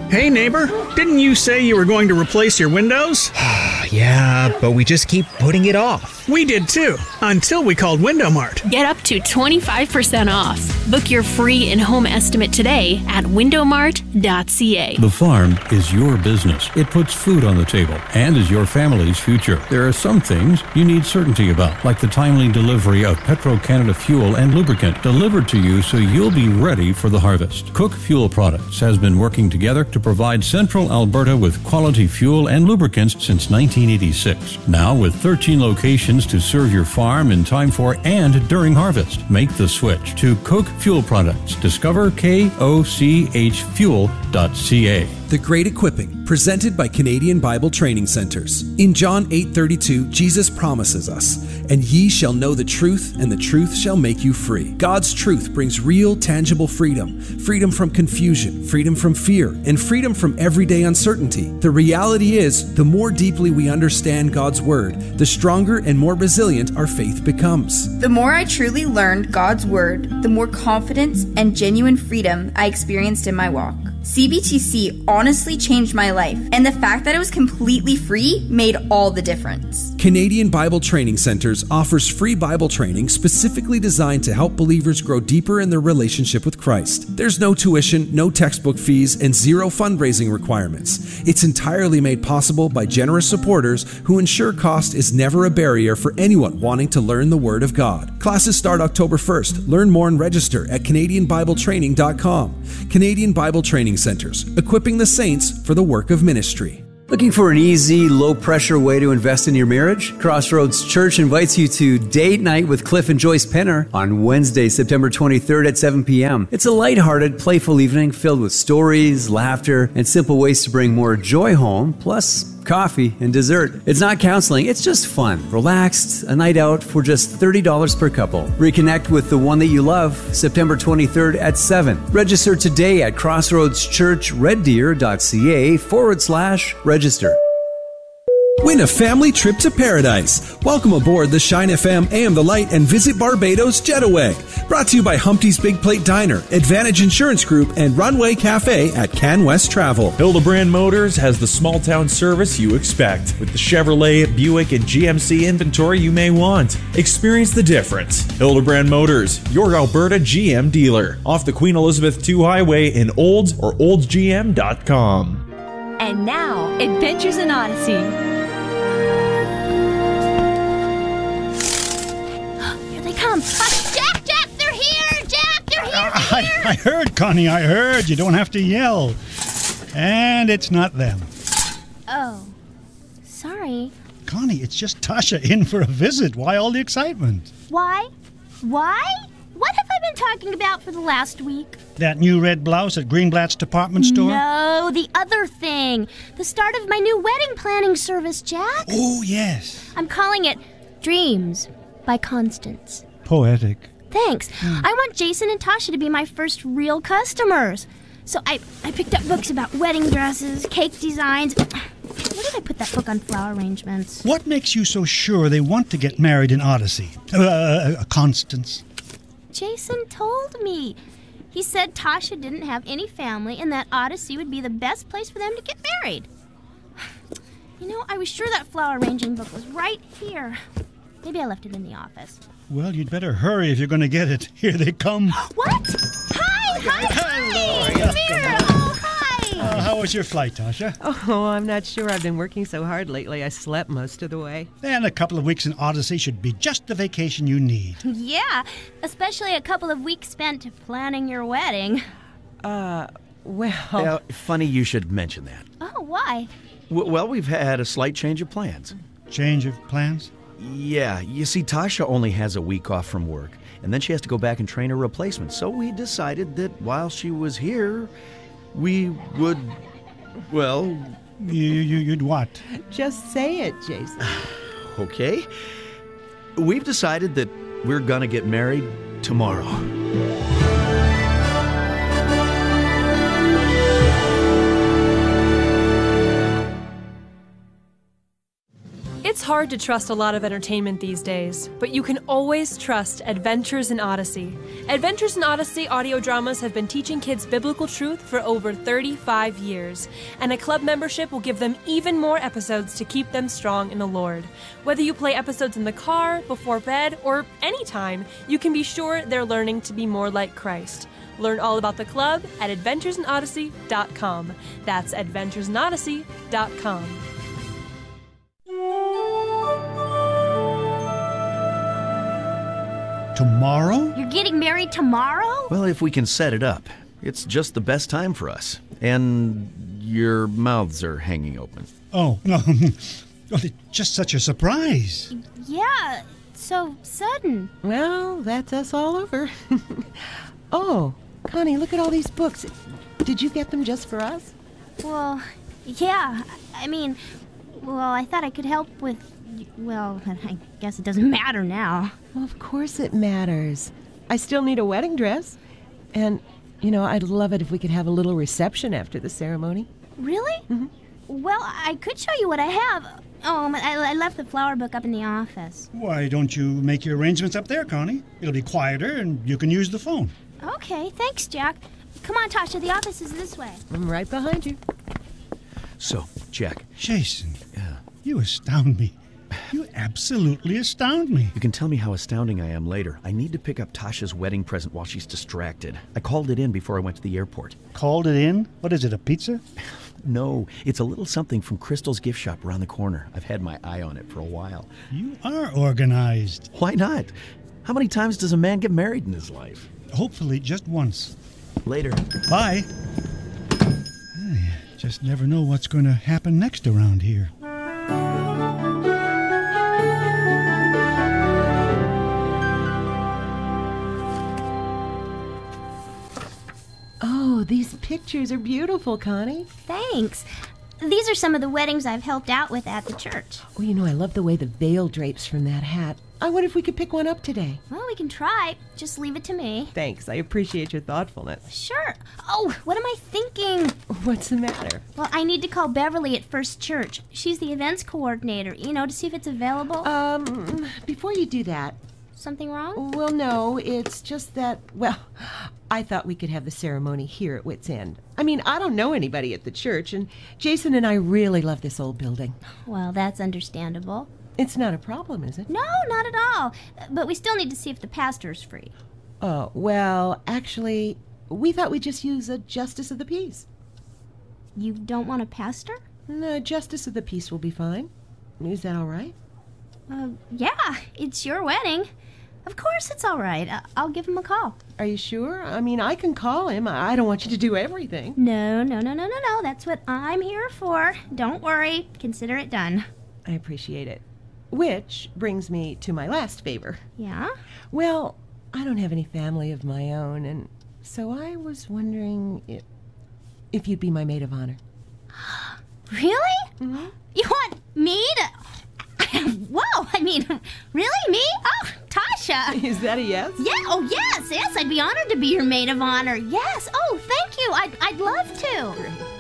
Hey neighbor, didn't you say you were going to replace your windows? Yeah, but we just keep putting it off. We did too, until we called Window Mart. Get up to 25% off. Book your free in-home estimate today at windowmart.ca. The farm is your business. It puts food on the table and is your family's future. There are some things you need certainty about, like the timely delivery of Petro-Canada fuel and lubricant delivered to you so you'll be ready for the harvest. Cook Fuel Products has been working together to provide Central Alberta with quality fuel and lubricants since 1986. Now with 13 locations to serve your farm in time for and during harvest. Make the switch to Cook Fuel Products. Discover KOCHfuel.ca. The Great Equipping, presented by Canadian Bible Training Centers. In John 8:32, Jesus promises us, "And ye shall know the truth, and the truth shall make you free." God's truth brings real, tangible freedom. Freedom from confusion, freedom from fear, and freedom from everyday uncertainty. The reality is, the more deeply we understand God's Word, the stronger and more resilient our faith becomes. The more I truly learned God's Word, the more confidence and genuine freedom I experienced in my walk. CBTC honestly changed my life, and the fact that it was completely free made all the difference. Canadian Bible Training Centers offers free Bible training specifically designed to help believers grow deeper in their relationship with Christ. There's no tuition, no textbook fees, and zero fundraising requirements. It's entirely made possible by generous supporters who ensure cost is never a barrier for anyone wanting to learn the Word of God. Classes start October 1st. Learn more and register at CanadianBibleTraining.com. Canadian Bible Training Centers, equipping the saints for the work of ministry. Looking for an easy, low-pressure way to invest in your marriage? Crossroads Church invites you to Date Night with Cliff and Joyce Penner on Wednesday, September 23rd at 7 p.m. It's a lighthearted, playful evening filled with stories, laughter, and simple ways to bring more joy home, plus coffee and dessert. It's not counseling, it's just fun. Relaxed, a night out for just $30 per couple. Reconnect with the one that you love, September 23rd at 7. Register today at crossroadschurchreddeer.ca/register. Win a family trip to paradise. Welcome aboard the Shine FM AM The Light and visit Barbados Jetaway. Brought to you by Humpty's Big Plate Diner, Advantage Insurance Group, and Runway Cafe at CanWest Travel. Hildebrand Motors has the small town service you expect with the Chevrolet, Buick, and GMC inventory you may want. Experience the difference. Hildebrand Motors, your Alberta GM dealer. Off the Queen Elizabeth II Highway in Olds or oldsgm.com. And now, Adventures in Odyssey. Come. Jack, they're here! Jack, they're here! I heard, Connie, I heard. You don't have to yell. And it's not them. Oh, sorry. Connie, it's just Tasha in for a visit. Why all the excitement? Why? What have I been talking about for the last week? That new red blouse at Greenblatt's department store? No, the other thing. The start of my new wedding planning service, Jack. Oh, yes. I'm calling it Dreams by Constance. Poetic. Thanks. I want Jason and Tasha to be my first real customers. So I picked up books about wedding dresses, cake designs. Where did I put that book on flower arrangements? What makes you so sure they want to get married in Odyssey? Constance. Jason told me. He said Tasha didn't have any family and that Odyssey would be the best place for them to get married. You know, I was sure that flower arranging book was right here. Maybe I left it in the office. Well, you'd better hurry if you're going to get it. Here they come. What? Hi! Hello. Come here! Oh, hi! How was your flight, Tasha? Oh, I'm not sure. I've been working so hard lately. I slept most of the way. And a couple of weeks in Odyssey should be just the vacation you need. Yeah, especially a couple of weeks spent planning your wedding. Well... funny you should mention that. Oh, why? Well, we've had a slight change of plans. Change of plans? Yeah, you see, Tasha only has a week off from work, and then she has to go back and train her replacement. So we decided that while she was here, we would, well... You'd what? Just say it, Jason. Okay. We've decided that we're gonna get married tomorrow. It's hard to trust a lot of entertainment these days, but you can always trust Adventures in Odyssey. Adventures in Odyssey audio dramas have been teaching kids biblical truth for over 35 years, and a club membership will give them even more episodes to keep them strong in the Lord. Whether you play episodes in the car, before bed, or anytime, you can be sure they're learning to be more like Christ. Learn all about the club at adventuresinodyssey.com. That's adventuresinodyssey.com. Tomorrow? You're getting married tomorrow? Well, if we can set it up. It's just the best time for us. And your mouths are hanging open. Oh, no. Well, it's just such a surprise. Yeah, so sudden. Well, that's us all over. Oh, Connie, look at all these books. Did you get them just for us? Well, yeah. I thought I could help with... Well, I guess it doesn't matter now. Well, of course it matters. I still need a wedding dress. And, I'd love it if we could have a little reception after the ceremony. Really? Mm-hmm. Well, I could show you what I have. Oh, I left the flower book up in the office. Why don't you make your arrangements up there, Connie? It'll be quieter and you can use the phone. Okay, thanks, Jack. Come on, Tasha, the office is this way. I'm right behind you. So, Jack. Jason, you astound me. You absolutely astound me. You can tell me how astounding I am later. I need to pick up Tasha's wedding present while she's distracted. I called it in before I went to the airport. Called it in? What is it, a pizza? No, it's a little something from Crystal's gift shop around the corner. I've had my eye on it for a while. You are organized. Why not? How many times does a man get married in his life? Hopefully just once. Later. Bye. I just never know what's going to happen next around here. Oh, these pictures are beautiful, Connie. Thanks. These are some of the weddings I've helped out with at the church. Oh, I love the way the veil drapes from that hat. I wonder if we could pick one up today. Well, we can try. Just leave it to me. Thanks. I appreciate your thoughtfulness. Sure. Oh, what am I thinking? What's the matter? Well, I need to call Beverly at First Church. She's the events coordinator, to see if it's available. Before you do that... Something wrong? Well, no, it's just that, I thought we could have the ceremony here at Wits End. I don't know anybody at the church, and Jason and I really love this old building. Well, that's understandable. It's not a problem, is it? No, not at all. But we still need to see if the pastor's free. Oh, well, actually, we thought we'd just use a justice of the peace. You don't want a pastor? No, justice of the peace will be fine. Is that all right? Yeah, it's your wedding. Of course it's all right. I'll give him a call. Are you sure? I can call him. I don't want you to do everything. No. That's what I'm here for. Don't worry. Consider it done. I appreciate it. Which brings me to my last favor. Yeah? Well, I don't have any family of my own, and so I was wondering if you'd be my maid of honor. Really? Mm-hmm. You want me to... Whoa, really? Me? Oh, Tasha. Is that a yes? Yeah, oh yes, I'd be honored to be your maid of honor. Yes, oh, thank you. I'd love to.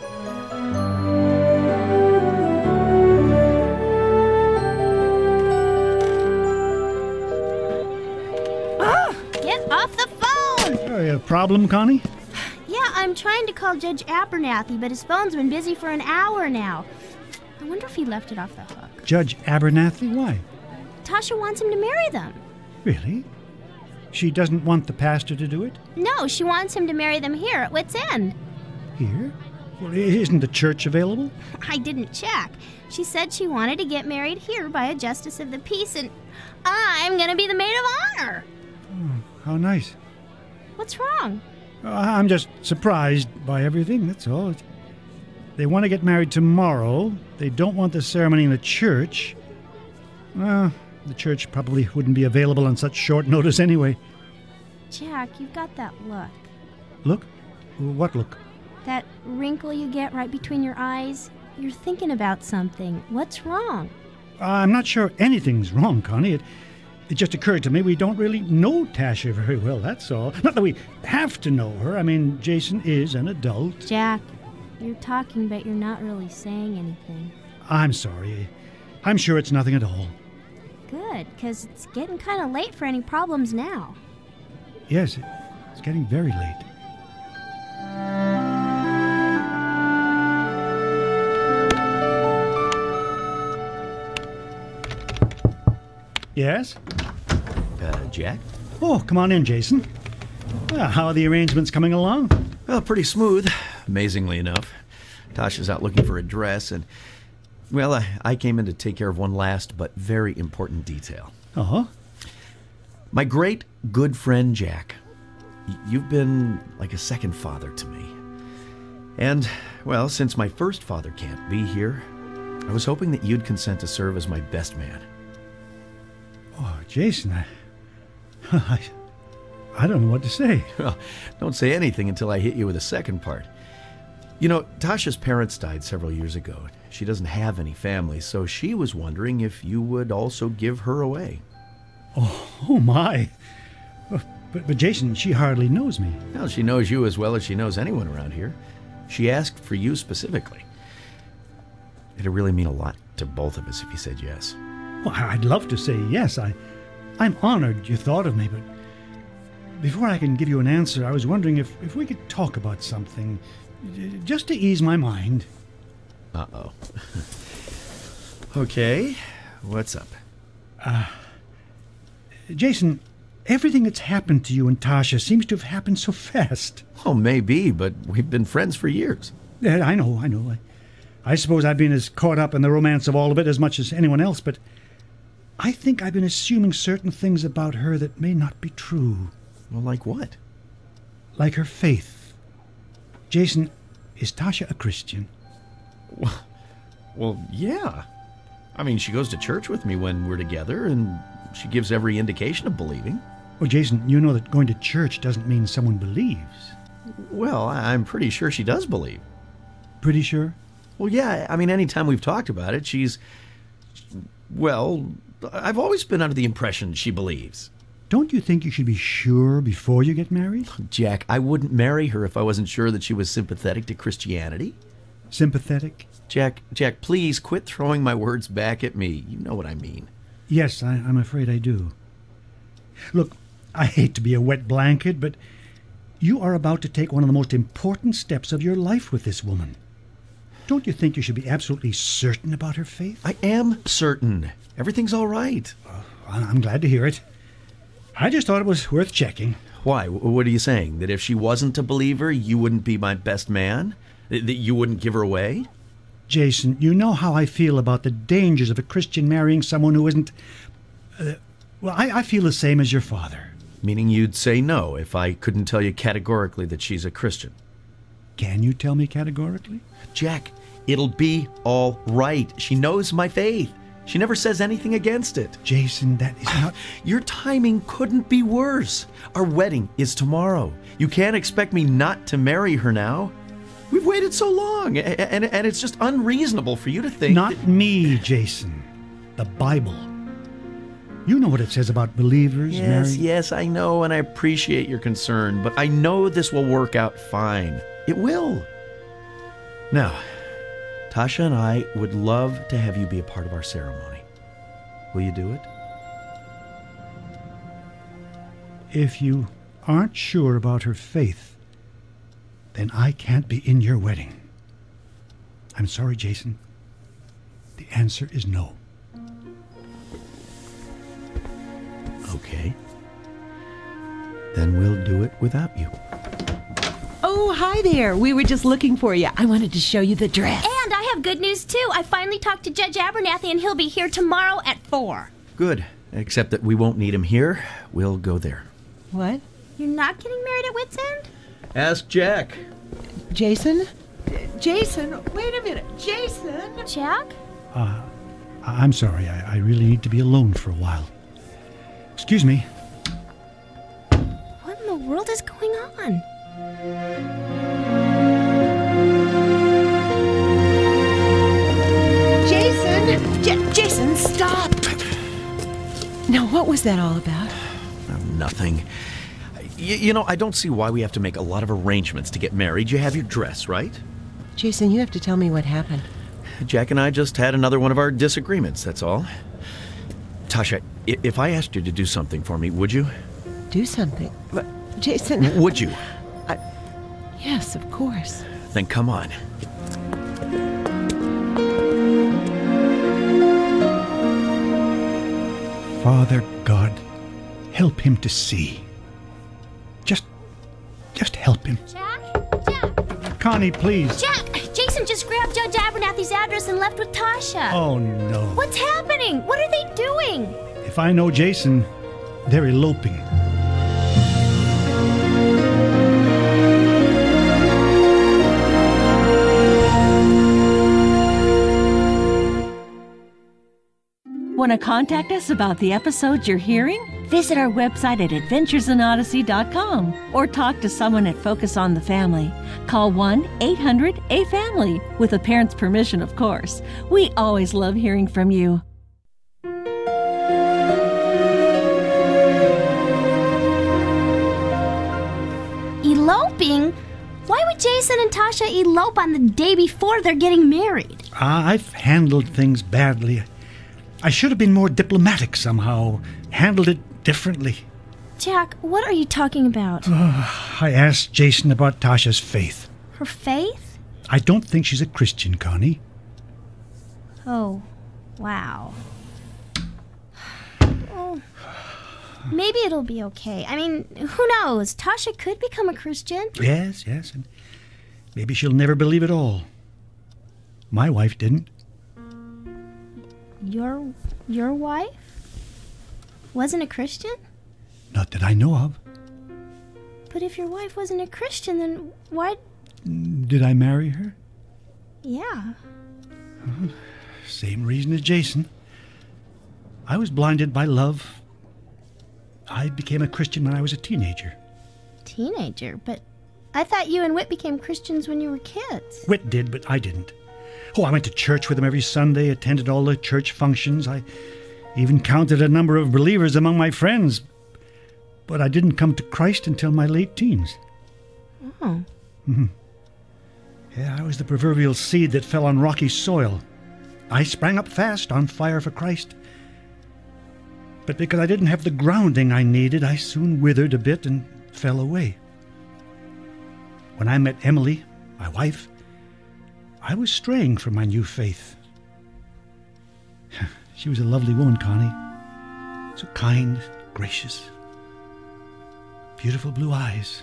Get off the phone! A problem, Connie? Yeah, I'm trying to call Judge Abernathy, but his phone's been busy for an hour now. I wonder if he left it off the hook. Judge Abernathy? Why? Tasha wants him to marry them. Really? She doesn't want the pastor to do it? No, she wants him to marry them here at Wits End. Here? Well, isn't the church available? I didn't check. She said she wanted to get married here by a justice of the peace, and I'm going to be the maid of honor. Oh, how nice. What's wrong? I'm just surprised by everything, that's all. They want to get married tomorrow. They don't want the ceremony in the church. Well, the church probably wouldn't be available on such short notice anyway. Jack, you've got that look. Look? What look? That wrinkle you get right between your eyes. You're thinking about something. What's wrong? I'm not sure anything's wrong, Connie. It just occurred to me we don't really know Tasha very well, that's all. Not that we have to know her. Jason is an adult. Jack, you're talking, but you're not really saying anything. I'm sorry. I'm sure it's nothing at all. Good, because it's getting kind of late for any problems now. Yes, it's getting very late. Yes? Jack? Oh, come on in, Jason. Well, how are the arrangements coming along? Well, pretty smooth, amazingly enough. Tasha's out looking for a dress, and, well, I came in to take care of one last but very important detail. Uh-huh. My great good friend, Jack. You've been like a second father to me. And, well, since my first father can't be here, I was hoping that you'd consent to serve as my best man. Oh, Jason, I don't know what to say. Well, don't say anything until I hit you with the second part. You know, Tasha's parents died several years ago. She doesn't have any family, so she was wondering if you would also give her away. Oh my. But Jason, she hardly knows me. Well, she knows you as well as she knows anyone around here. She asked for you specifically. It'd really mean a lot to both of us if you said yes. Well, I'd love to say yes. I'm honored you thought of me, but before I can give you an answer, I was wondering if we could talk about something, just to ease my mind. Uh-oh. Okay, what's up? Jason, everything that's happened to you and Tasha seems to have happened so fast. Oh, maybe, but we've been friends for years. Yeah, I know. I suppose I've been as caught up in the romance of all of it as much as anyone else, but I think I've been assuming certain things about her that may not be true. Well, like what? Like her faith. Jason, is Tasha a Christian? Well, yeah. I mean, she goes to church with me when we're together, and she gives every indication of believing. Well, Jason, you know that going to church doesn't mean someone believes. Well, I'm pretty sure she does believe. Pretty sure? Well, yeah. I mean, anytime we've talked about it, well, I've always been under the impression she believes. Don't you think you should be sure before you get married? Jack, I wouldn't marry her if I wasn't sure that she was sympathetic to Christianity. Sympathetic? Jack, please quit throwing my words back at me. You know what I mean. Yes, I'm afraid I do. Look, I hate to be a wet blanket, but you are about to take one of the most important steps of your life with this woman. Don't you think you should be absolutely certain about her faith? I am certain. Everything's all right. I'm glad to hear it. I just thought it was worth checking. Why? What are you saying? That if she wasn't a believer, you wouldn't be my best man? That you wouldn't give her away? Jason, you know how I feel about the dangers of a Christian marrying someone who isn't... I feel the same as your father. Meaning you'd say no if I couldn't tell you categorically that she's a Christian. Can you tell me categorically? Jack, it'll be all right. She knows my faith. She never says anything against it. Jason, that is not... Your timing couldn't be worse. Our wedding is tomorrow. You can't expect me not to marry her now. We've waited so long, and it's just unreasonable for you to think... Not me, Jason. The Bible. You know what it says about believers marrying... Yes, I know, and I appreciate your concern, but I know this will work out fine. It will. Now, Tasha and I would love to have you be a part of our ceremony. Will you do it? If you aren't sure about her faith, then I can't be in your wedding. I'm sorry, Jason. The answer is no. Okay. Then we'll do it without you. Oh, hi there. We were just looking for you. I wanted to show you the dress. And I have good news, too. I finally talked to Judge Abernathy, and he'll be here tomorrow at 4. Good. Except that we won't need him here. We'll go there. What? You're not getting married at Wits End? Ask Jack. Jason? Jason, wait a minute. Jason? Jack? I'm sorry. I really need to be alone for a while. Excuse me. What in the world is going on? Jason! Jason, stop! Now, what was that all about? Nothing. You know, I don't see why we have to make a lot of arrangements to get married. You have your dress, right? Jason, you have to tell me what happened. Jack and I just had another one of our disagreements, that's all. Tasha, if I asked you to do something for me, would you? Do something? But, Jason... Would you? Yes, of course. Then come on. Father God, help him to see. Just help him. Jack? Connie, please. Jack! Jason just grabbed Judge Abernathy's address and left with Tasha. Oh, no. What's happening? What are they doing? If I know Jason, they're eloping. Want to contact us about the episodes you're hearing? Visit our website at adventuresinodyssey.com or talk to someone at Focus on the Family. Call 1-800-A-FAMILY, with a parent's permission, of course. We always love hearing from you. Eloping? Why would Jason and Tasha elope on the day before they're getting married? I've handled things badly. I should have been more diplomatic somehow, handled it differently. Jack, what are you talking about? I asked Jason about Tasha's faith. Her faith? I don't think she's a Christian, Connie. Oh, wow. Oh, maybe it'll be okay. I mean, who knows? Tasha could become a Christian. Yes, and maybe she'll never believe it all. My wife didn't. Your wife? Wasn't a Christian? Not that I know of. But if your wife wasn't a Christian, then why... Did I marry her? Yeah. Same reason as Jason. I was blinded by love. I became a Christian when I was a teenager. Teenager? But I thought you and Whit became Christians when you were kids. Whit did, but I didn't. Oh, I went to church with him every Sunday, attended all the church functions. I even counted a number of believers among my friends. But I didn't come to Christ until my late teens. Oh. Mm-hmm. Yeah, I was the proverbial seed that fell on rocky soil. I sprang up fast, on fire for Christ. But because I didn't have the grounding I needed, I soon withered a bit and fell away. When I met Emily, my wife, I was straying from my new faith. She was a lovely woman, Connie. So kind, gracious. Beautiful blue eyes.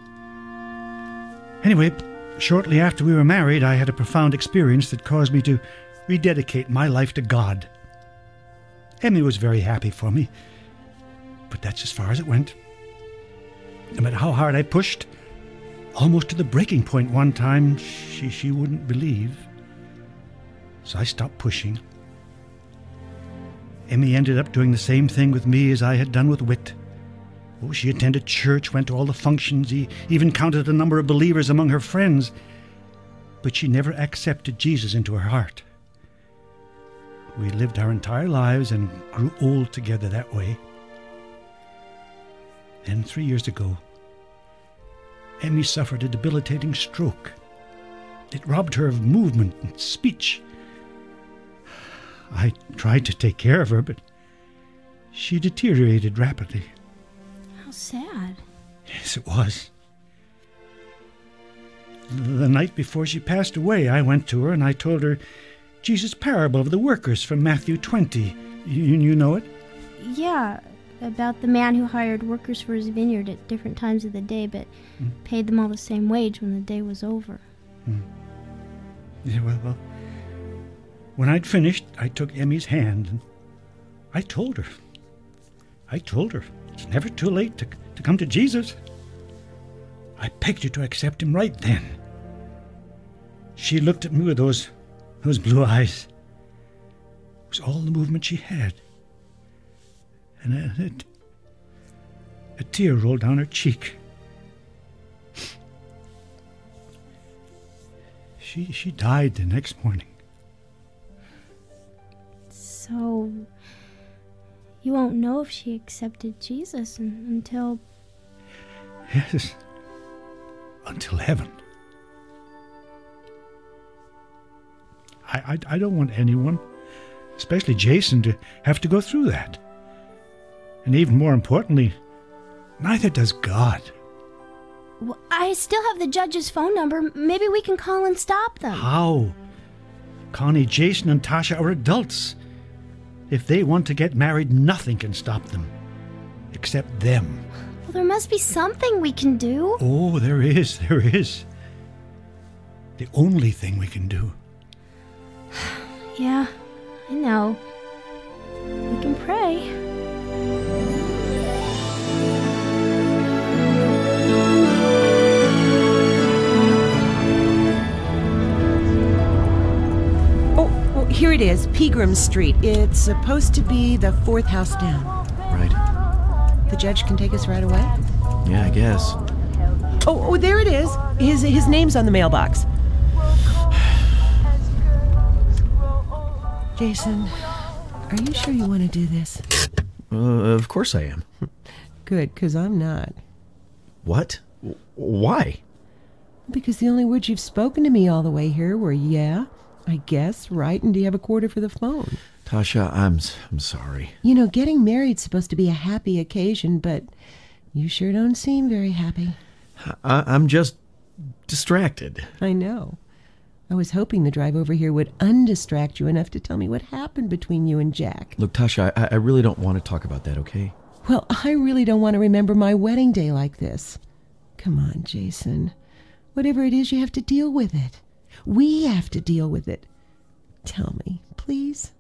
Anyway, shortly after we were married, I had a profound experience that caused me to rededicate my life to God. Emily was very happy for me, but that's as far as it went. No matter how hard I pushed, almost to the breaking point one time, she wouldn't believe. So I stopped pushing. Emmy ended up doing the same thing with me as I had done with Whit. Oh, she attended church, went to all the functions, even counted the number of believers among her friends. But she never accepted Jesus into her heart. We lived our entire lives and grew old together that way. Then 3 years ago, Emmy suffered a debilitating stroke. It robbed her of movement and speech. I tried to take care of her, but she deteriorated rapidly. How sad. Yes, it was. The night before she passed away, I went to her and I told her Jesus' parable of the workers from Matthew 20. You know it? Yeah, about the man who hired workers for his vineyard at different times of the day, but paid them all the same wage when the day was over. Yeah, well, when I'd finished, I took Emmy's hand and I told her it's never too late to come to Jesus. I begged her to accept him right then. She looked at me with those blue eyes. It was all the movement she had. And a tear rolled down her cheek. She died the next morning. So, you won't know if she accepted Jesus until... Yes, until heaven. I don't want anyone, especially Jason, to have to go through that. And even more importantly, neither does God. Well, I still have the judge's phone number. Maybe we can call and stop them. How? Connie, Jason, and Tasha are adults. If they want to get married, nothing can stop them. Except them. Well, there must be something we can do. Oh, there is. The only thing we can do. Yeah, I know. We can pray. Oh, here it is, Pegram Street. It's supposed to be the 4th house down. Right. The judge can take us right away? Yeah, I guess. Oh, there it is. His name's on the mailbox. Jason, are you sure you want to do this? Of course I am. Good, because I'm not. What? Why? Because the only words you've spoken to me all the way here were, yeah, I guess, right, and do you have a quarter for the phone? Tasha, I'm sorry. You know, getting married's supposed to be a happy occasion, but you sure don't seem very happy. I'm just distracted. I know. I was hoping the drive over here would undistract you enough to tell me what happened between you and Jack. Look, Tasha, I really don't want to talk about that, okay? Well, I really don't want to remember my wedding day like this. Come on, Jason. Whatever it is, you have to deal with it. We have to deal with it. Tell me, please.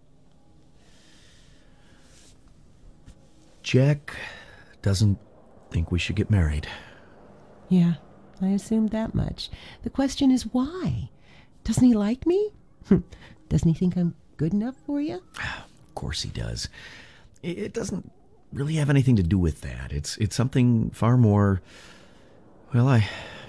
Jack doesn't think we should get married. Yeah, I assumed that much. The question is why? Doesn't he like me? Doesn't he think I'm good enough for you? Of course he does. It doesn't really have anything to do with that. It's something far more... Well,